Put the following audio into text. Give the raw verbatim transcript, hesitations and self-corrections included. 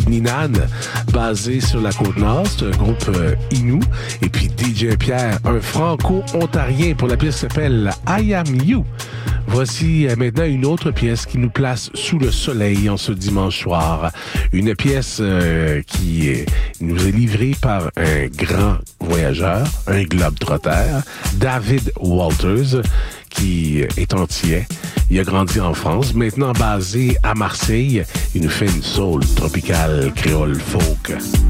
Ninan, basé sur la Côte-Nord. C'est un groupe euh, Innu. Et puis D J Pierre, un franco-ontarien pour la pièce qui s'appelle I Am You. Voici euh, maintenant une autre pièce qui nous place sous le soleil en ce dimanche soir. Une pièce euh, qui est, nous est livrée par un grand voyageur, un globe-trotter, David Walters, qui est antillais. Il a grandi en France, maintenant basé à Marseille. Il nous fait une soul tropicale créole folk.